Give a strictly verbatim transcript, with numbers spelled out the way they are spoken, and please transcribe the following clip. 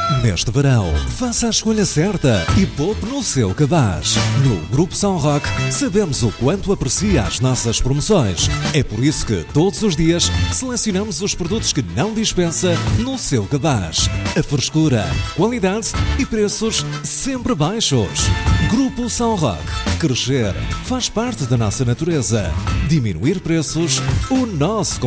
Neste verão, faça a escolha certa e poupe no seu cabaz. No Grupo São Roque, sabemos o quanto aprecia as nossas promoções. É por isso que, todos os dias, selecionamos os produtos que não dispensa no seu cabaz. A frescura, qualidade e preços sempre baixos. Grupo São Roque. Crescer faz parte da nossa natureza. Diminuir preços, o nosso